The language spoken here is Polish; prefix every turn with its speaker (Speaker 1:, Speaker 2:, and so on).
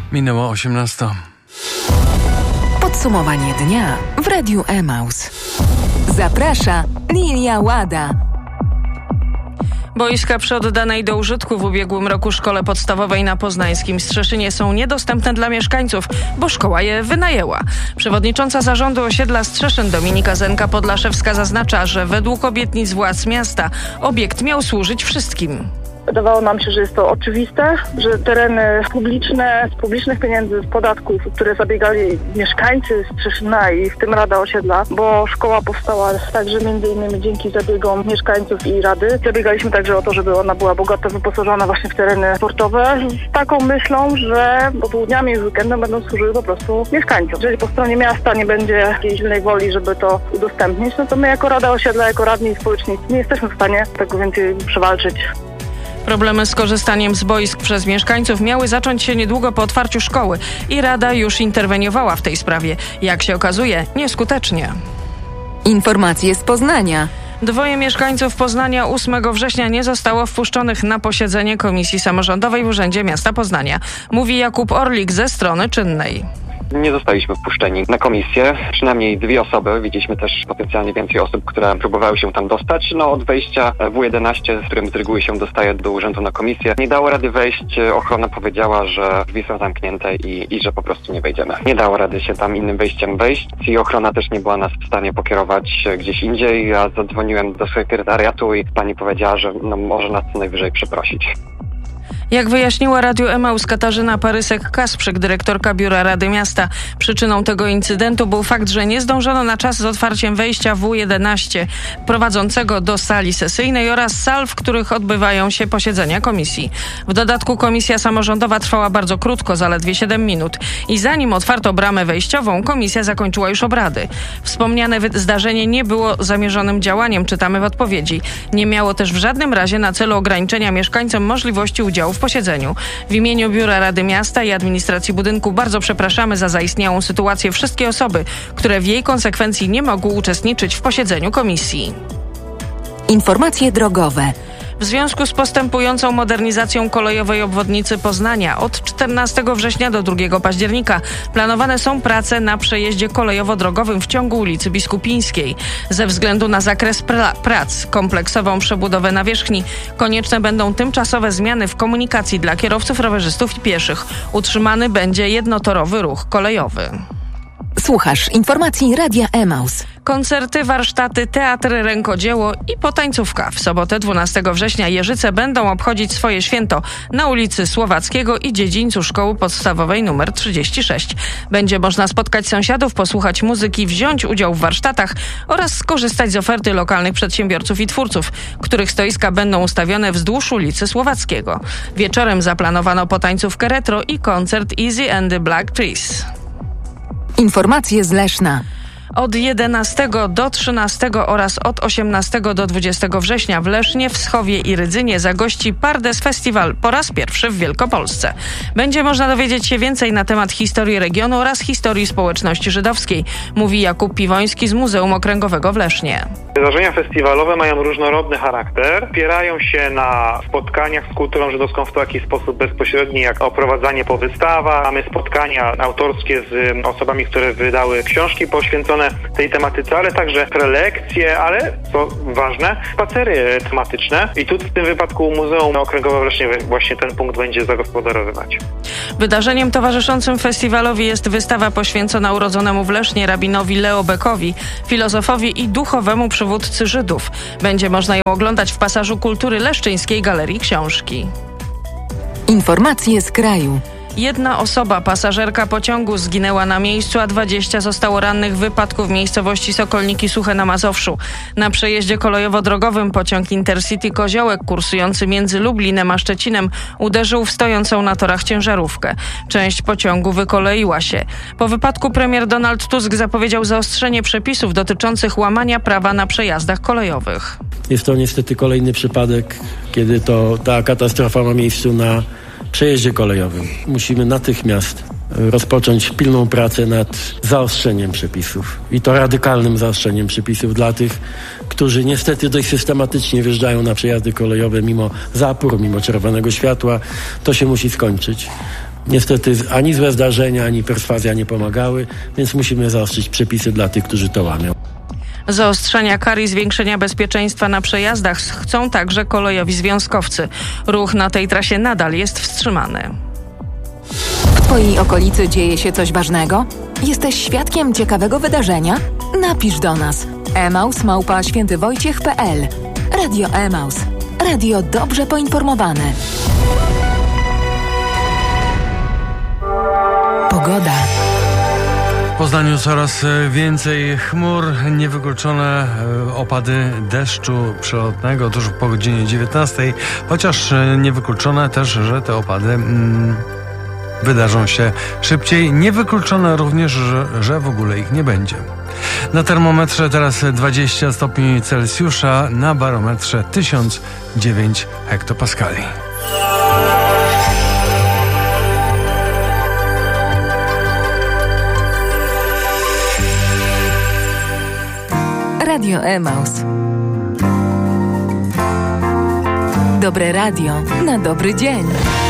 Speaker 1: Minęło 18.
Speaker 2: Podsumowanie dnia w Radiu Emaus. Zaprasza Lilia Łada.
Speaker 3: Boiska przy oddanej do użytku w ubiegłym roku szkole podstawowej na poznańskim Strzeszynie są niedostępne dla mieszkańców, bo szkoła je wynajęła. Przewodnicząca zarządu osiedla Strzeszyn Dominika Zenka-Podlaszewska zaznacza, że według obietnic władz miasta obiekt miał służyć wszystkim.
Speaker 4: Wydawało nam się, że jest to oczywiste, że tereny publiczne, z publicznych pieniędzy, z podatków, które zabiegali mieszkańcy Strzeszyna i w tym Rada Osiedla, bo szkoła powstała także m.in. dzięki zabiegom mieszkańców i Rady. Zabiegaliśmy także o to, żeby ona była bogato wyposażona właśnie w tereny sportowe, z taką myślą, że popołudniami i weekendem będą służyły po prostu mieszkańcom. Jeżeli po stronie miasta nie będzie jakiejś silnej woli, żeby to udostępnić, no to my jako Rada Osiedla, jako radni i społecznicy nie jesteśmy w stanie tego więcej przewalczyć.
Speaker 3: Problemy z korzystaniem z boisk przez mieszkańców miały zacząć się niedługo po otwarciu szkoły i Rada już interweniowała w tej sprawie. Jak się okazuje, nieskutecznie.
Speaker 2: Informacje z Poznania.
Speaker 3: 2 mieszkańców Poznania 8 września nie zostało wpuszczonych na posiedzenie Komisji Samorządowej w Urzędzie Miasta Poznania. Mówi Jakub Orlik ze strony czynnej.
Speaker 5: Nie zostaliśmy wpuszczeni na komisję. Przynajmniej 2 osoby. Widzieliśmy też potencjalnie więcej osób, które próbowały się tam dostać. Od wejścia W11, z którym z reguły się dostaje do urzędu na komisję, nie dało rady wejść. Ochrona powiedziała, że drzwi są zamknięte i że po prostu nie wejdziemy. Nie dało rady się tam innym wejściem wejść i ochrona też nie była nas w stanie pokierować gdzieś indziej. Ja zadzwoniłem do sekretariatu i pani powiedziała, że może nas co najwyżej przeprosić.
Speaker 3: Jak wyjaśniła Radiu Emaus Katarzyna Parysek-Kasprzyk, dyrektorka Biura Rady Miasta, przyczyną tego incydentu był fakt, że nie zdążono na czas z otwarciem wejścia W11 prowadzącego do sali sesyjnej oraz sal, w których odbywają się posiedzenia komisji. W dodatku komisja samorządowa trwała bardzo krótko, zaledwie 7 minut i zanim otwarto bramę wejściową, komisja zakończyła już obrady. Wspomniane zdarzenie nie było zamierzonym działaniem, czytamy w odpowiedzi. Nie miało też w żadnym razie na celu ograniczenia mieszkańcom możliwości udziału w posiedzeniu. W imieniu Biura Rady Miasta i Administracji Budynku bardzo przepraszamy za zaistniałą sytuację wszystkie osoby, które w jej konsekwencji nie mogły uczestniczyć w posiedzeniu komisji.
Speaker 2: Informacje drogowe.
Speaker 3: W związku z postępującą modernizacją kolejowej obwodnicy Poznania od 14 września do 2 października planowane są prace na przejeździe kolejowo-drogowym w ciągu ulicy Biskupińskiej. Ze względu na zakres prac, kompleksową przebudowę nawierzchni, konieczne będą tymczasowe zmiany w komunikacji dla kierowców, rowerzystów i pieszych. Utrzymany będzie jednotorowy ruch kolejowy.
Speaker 2: Słuchasz informacji Radia Emaus.
Speaker 3: Koncerty, warsztaty, teatr, rękodzieło i potańcówka. W sobotę 12 września Jeżyce będą obchodzić swoje święto na ulicy Słowackiego i dziedzińcu Szkoły Podstawowej nr 36. Będzie można spotkać sąsiadów, posłuchać muzyki, wziąć udział w warsztatach oraz skorzystać z oferty lokalnych przedsiębiorców i twórców, których stoiska będą ustawione wzdłuż ulicy Słowackiego. Wieczorem zaplanowano potańcówkę retro i koncert Easy and the Black Trees.
Speaker 2: Informacje z Leszna.
Speaker 3: Od 11 do 13 oraz od 18 do 20 września w Lesznie, Wschowie i Rydzynie zagości Pardes Festival po raz pierwszy w Wielkopolsce. Będzie można dowiedzieć się więcej na temat historii regionu oraz historii społeczności żydowskiej, mówi Jakub Piwoński z Muzeum Okręgowego w Lesznie.
Speaker 6: Wydarzenia festiwalowe mają różnorodny charakter, opierają się na spotkaniach z kulturą żydowską w taki sposób bezpośredni jak oprowadzanie po wystawach. Mamy spotkania autorskie z osobami, które wydały książki poświęcone tej tematyce, ale także prelekcje, ale co ważne, spacery tematyczne. I tu w tym wypadku Muzeum Okręgowe w Lesznie właśnie ten punkt będzie zagospodarowywać.
Speaker 3: Wydarzeniem towarzyszącym festiwalowi jest wystawa poświęcona urodzonemu w Lesznie rabinowi Leo Beckowi, filozofowi i duchowemu przywódcy Żydów. Będzie można ją oglądać w pasażu kultury Leszczyńskiej Galerii Książki.
Speaker 2: Informacje z kraju.
Speaker 3: 1 osoba, pasażerka pociągu, zginęła na miejscu, a 20 zostało rannych w wypadku w miejscowości Sokolniki Suche na Mazowszu. Na przejeździe kolejowo-drogowym pociąg Intercity Koziołek kursujący między Lublinem a Szczecinem uderzył w stojącą na torach ciężarówkę. Część pociągu wykoleiła się. Po wypadku premier Donald Tusk zapowiedział zaostrzenie przepisów dotyczących łamania prawa na przejazdach kolejowych.
Speaker 7: Jest to niestety kolejny przypadek, kiedy to ta katastrofa ma miejsce na przejeździe kolejowym. Musimy natychmiast rozpocząć pilną pracę nad zaostrzeniem przepisów. I to radykalnym zaostrzeniem przepisów dla tych, którzy niestety dość systematycznie wjeżdżają na przejazdy kolejowe mimo zapór, mimo czerwonego światła. To się musi skończyć. Niestety ani złe zdarzenia, ani perswazja nie pomagały, więc musimy zaostrzyć przepisy dla tych, którzy to łamią.
Speaker 3: Zaostrzenia kar i zwiększenia bezpieczeństwa na przejazdach chcą także kolejowi związkowcy. Ruch na tej trasie nadal jest wstrzymany.
Speaker 2: W Twojej okolicy dzieje się coś ważnego? Jesteś świadkiem ciekawego wydarzenia? Napisz do nas. emaus@świętywojciech.pl. Radio Emaus. Radio dobrze poinformowane. Pogoda.
Speaker 1: W Poznaniu coraz więcej chmur, niewykluczone opady deszczu przelotnego tuż po godzinie 19, chociaż niewykluczone też, że te opady wydarzą się szybciej. Niewykluczone również, że w ogóle ich nie będzie. Na termometrze teraz 20 stopni Celsjusza, na barometrze 1009 hektopaskali.
Speaker 2: Radio Emaus. Dobre radio na dobry dzień.